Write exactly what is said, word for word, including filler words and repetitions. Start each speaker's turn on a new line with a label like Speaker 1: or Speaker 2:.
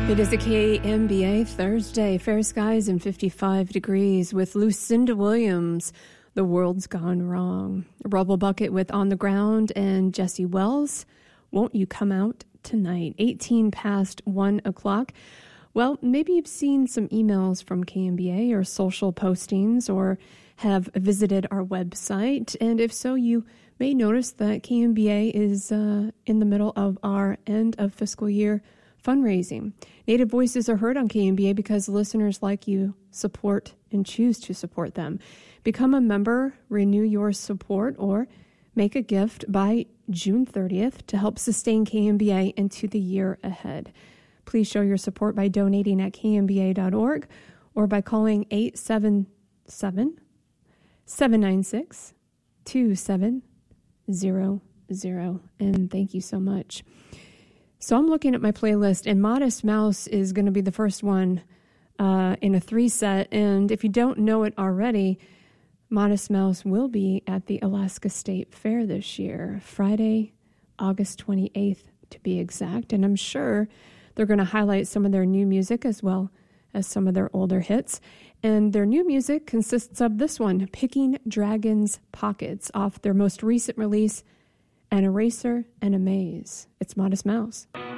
Speaker 1: It is a K M B A Thursday, fair skies and fifty-five degrees with Lucinda Williams, The World's Gone Wrong. Rubble Bucket with On the Ground and Jesse Wells, Won't You Come Out Tonight? eighteen past one o'clock. Well, maybe you've seen some emails from K M B A or social postings or have visited our website. And if so, you may notice that K M B A is uh, in the middle of our end of fiscal year fundraising. Native voices are heard on K M B A because listeners like you support and choose to support them. Become a member, renew your support, or make a gift by June thirtieth to help sustain K M B A into the year ahead. Please show your support by donating at k m b a dot org or by calling eight seven seven, seven nine six, two seven zero zero. And thank you so much. So I'm looking at my playlist, and Modest Mouse is going to be the first one uh, in a three set. And if you don't know it already, Modest Mouse will be at the Alaska State Fair this year, Friday, August twenty-eighth to be exact. And I'm sure they're going to highlight some of their new music as well as some of their older hits. And their new music consists of this one, Picking Dragon's Pockets, off their most recent release, An Eraser and a Maze. It's Modest Mouse.